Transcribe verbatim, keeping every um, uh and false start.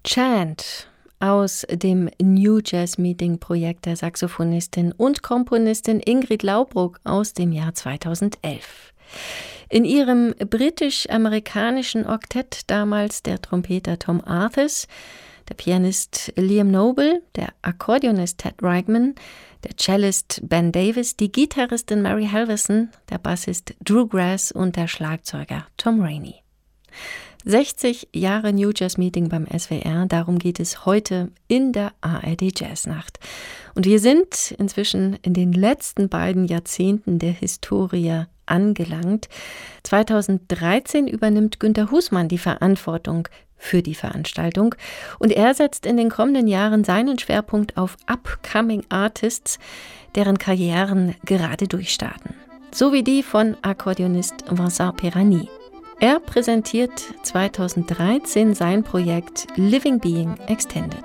Chant aus dem New Jazz Meeting Projekt der Saxophonistin und Komponistin Ingrid Laubruck aus dem Jahr zweitausendelf. In ihrem britisch-amerikanischen Oktett damals der Trompeter Tom Arthurs, der Pianist Liam Noble, der Akkordeonist Ted Reichman, der Cellist Ben Davis, die Gitarristin Mary Halverson, der Bassist Drew Grass und der Schlagzeuger Tom Rainey. sechzig Jahre New Jazz Meeting beim S W R, darum geht es heute in der A R D Jazznacht. Und wir sind inzwischen in den letzten beiden Jahrzehnten der Historie angelangt. zweitausenddreizehn übernimmt Günter Husmann die Verantwortung für die Veranstaltung und er setzt in den kommenden Jahren seinen Schwerpunkt auf Upcoming Artists, deren Karrieren gerade durchstarten. So wie die von Akkordeonist Vincent Perani. Er präsentiert zweitausenddreizehn sein Projekt Living Being Extended.